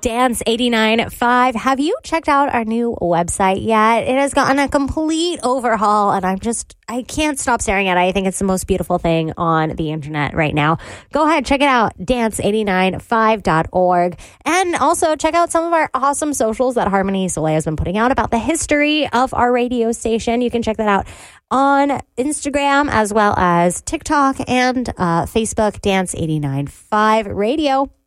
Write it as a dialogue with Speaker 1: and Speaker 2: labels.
Speaker 1: Dance895. Have you checked out our new website yet? It has gotten a complete overhaul, and I can't stop staring at it. I think it's the most beautiful thing on the internet right now. Go ahead, check it out, dance895.org. And also check out some of our awesome socials that Harmony Soleil has been putting out about the history of our radio station. You can check that out on Instagram as well as TikTok and Facebook, Dance895 Radio.